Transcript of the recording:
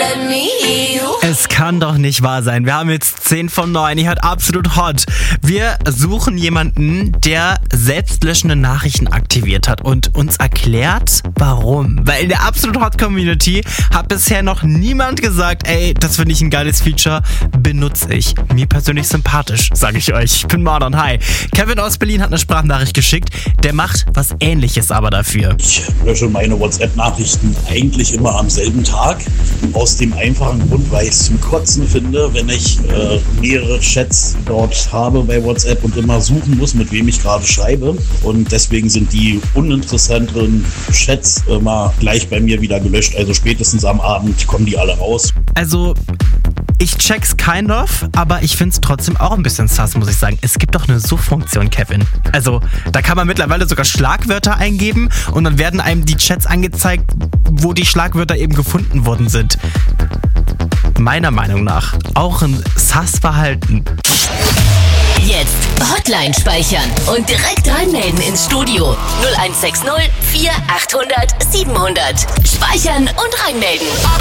let me hear you. Es kann doch nicht wahr sein. Wir haben jetzt 10 von 9. Ihr hört absolut hot. Wir suchen jemanden, der selbstlöschende Nachrichten aktiviert hat und uns erklärt, warum. Weil in der absolut hot Community hat bisher noch niemand gesagt, ey, das finde ich ein geiles Feature, benutze ich. Mir persönlich sympathisch, sage ich euch. Ich bin Mordon, hi. Kevin aus Berlin hat eine Sprachnachricht geschickt. Der macht was Ähnliches aber dafür. Ich lösche meine WhatsApp-Nachrichten eigentlich immer am selben Tag. Aus dem einfachen Grund, weil ich es zum Kotzen finde, wenn ich mehrere Chats dort habe bei WhatsApp und immer suchen muss, mit wem ich gerade schreibe. Und deswegen sind die uninteressanteren Chats immer gleich bei mir wieder gelöscht. Also spätestens am Abend kommen die alle raus. Also, ich check's kind of, aber ich find's trotzdem auch ein bisschen sus, muss ich sagen. Es gibt doch eine Suchfunktion, Kevin. Also, da kann man mittlerweile sogar Schlagwörter eingeben und dann werden einem die Chats angezeigt, wo die Schlagwörter eben gefunden worden sind. Meiner Meinung nach auch ein Sus-Verhalten. Jetzt Hotline speichern und direkt reinmelden ins Studio. 0160 4800 700. Speichern und reinmelden.